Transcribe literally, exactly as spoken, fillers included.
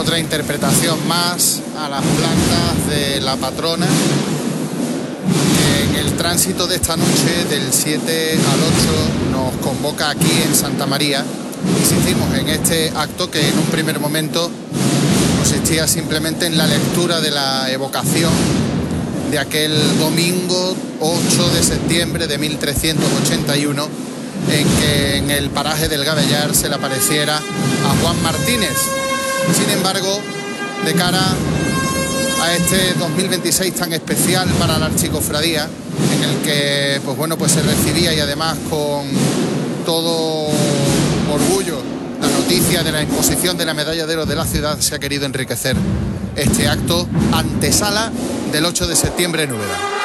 otra interpretación más a las plantas de la patrona en el tránsito de esta noche del siete al ocho nos convoca aquí en Santa María. Insistimos en este acto que en un primer momento consistía simplemente en la lectura de la evocación de aquel domingo ocho de septiembre de mil trescientos ochenta y uno, en que en el paraje del Gabellar se le apareciera a Juan Martínez. Sin embargo, de cara a este dos mil veintiséis tan especial para la archicofradía, en el que pues bueno, pues se recibía y además con todo orgullo la noticia de la imposición de la medalla de oro de la ciudad, se ha querido enriquecer este acto antesala del ocho de septiembre en Úbeda.